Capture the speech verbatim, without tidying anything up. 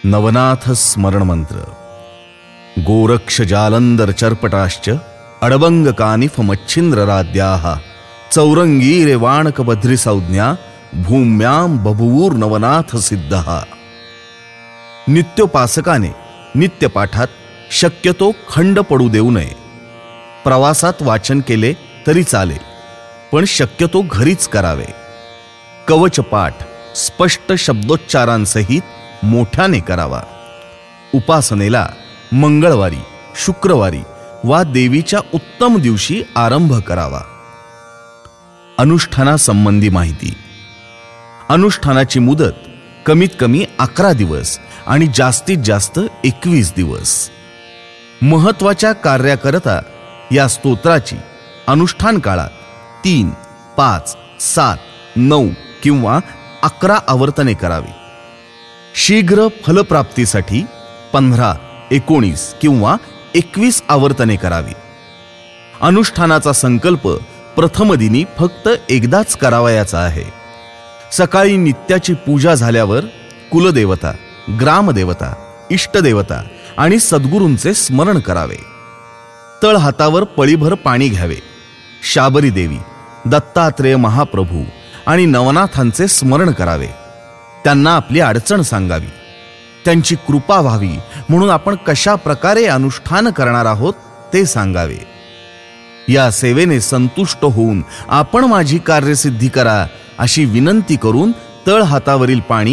नवनाथ स्मरण मंत्र. गोरक्ष जालंदर चर्पटाश्च अडबंग कानिफ मच्छिंद्र राद्याः चौरंगी रेवाणक बद्री संज्ञा भूम्याम बभूवूर नवनाथ सिद्धः. नित्योपासकाने नित्यपाठात शक्यतो खंड पडू देऊ नये. प्रवासात वाचन केले तरी चालेल, पण शक्यतो घरीच करावे. कवचपाठ स्पष्ट शब्दोच्चारांसहित मोठ्याने करावा. उपासनेला मंगळवारी, शुक्रवारी वा देवीच्या उत्तम दिवशी आरंभ करावा. अनुष्ठानासंबंधी माहिती. अनुष्ठानाची मुदत कमीत कमी अकरा दिवस आणि जास्तीत जास्त एकवीस दिवस. महत्वाच्या कार्याकरता या स्तोत्राची अनुष्ठान काळात तीन, पाच, सात, नऊ किंवा अकरा आवर्तने करावी. शीघ्र फलप्राप्तीसाठी पंधरा, एकोणीस किंवा एकवीस आवर्तने करावी. अनुष्ठानाचा संकल्प प्रथम दिनी फक्त एकदाच करावयाचा आहे. सकाळी नित्याची पूजा झाल्यावर कुलदेवता, ग्रामदेवता, इष्टदेवता आणि सद्गुरूंचे स्मरण करावे. तळहातावर पळीभर पाणी घ्यावे. शाबरी देवी, दत्तात्रेय महाप्रभू आणि नवनाथांचे स्मरण करावे. त्यांना आपली अडचण सांगावी. त्यांची कृपा व्हावी म्हणून आपण कशा प्रकारे अनुष्ठान करणार आहोत ते सांगावे. या सेवेने संतुष्ट होऊन आपण माझी कार्यसिद्धी करा अशी विनंती करून तळहातावरील पाणी